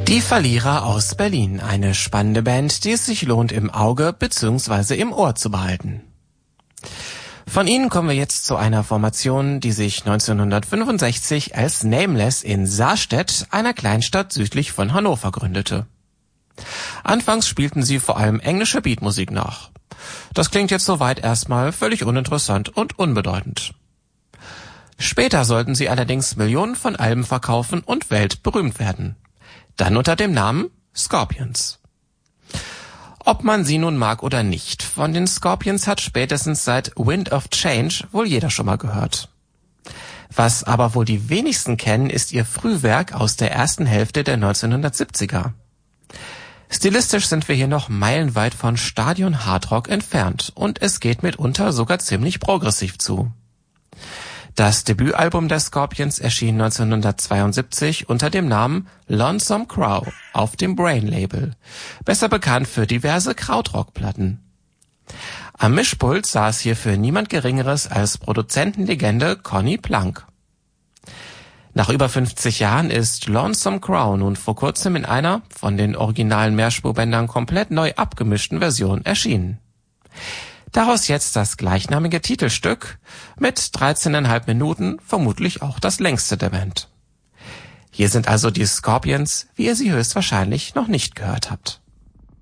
Die Verlierer aus Berlin, eine spannende Band, die es sich lohnt, im Auge bzw. im Ohr zu behalten. Von ihnen kommen wir jetzt zu einer Formation, die sich 1965 als Nameless in Sarstedt, einer Kleinstadt südlich von Hannover, gründete. Anfangs spielten sie vor allem englische Beatmusik nach. Das klingt jetzt soweit erstmal völlig uninteressant und unbedeutend. Später sollten sie allerdings Millionen von Alben verkaufen und weltberühmt werden. Dann unter dem Namen Scorpions. Ob man sie nun mag oder nicht, von den Scorpions hat spätestens seit Wind of Change wohl jeder schon mal gehört. Was aber wohl die wenigsten kennen, ist ihr Frühwerk aus der ersten Hälfte der 1970er. Stilistisch sind wir hier noch meilenweit von Stadion Hardrock entfernt und es geht mitunter sogar ziemlich progressiv zu. Das Debütalbum der Scorpions erschien 1972 unter dem Namen Lonesome Crow auf dem Brain-Label, besser bekannt für diverse Krautrock-Platten. Am Mischpult saß hierfür niemand Geringeres als Produzentenlegende Conny Plank. Nach über 50 Jahren ist Lonesome Crow nun vor kurzem in einer von den originalen Mehrspurbändern komplett neu abgemischten Version erschienen. Daraus jetzt das gleichnamige Titelstück mit 13,5 Minuten, vermutlich auch das längste der Band. Hier sind also die Scorpions, wie ihr sie höchstwahrscheinlich noch nicht gehört habt.